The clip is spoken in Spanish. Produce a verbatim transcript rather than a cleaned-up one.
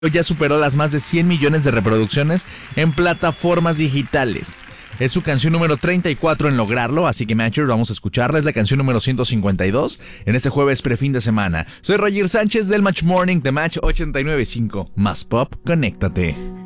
Ya superó las más de cien millones de reproducciones en plataformas digitales. Es su canción número treinta y cuatro en lograrlo, así que Matcher, vamos a escucharla. Es la canción número ciento cincuenta y dos en este jueves prefin de semana. Soy Roger Sánchez del Match Morning de Match ochenta y nueve punto cinco. Más pop, conéctate.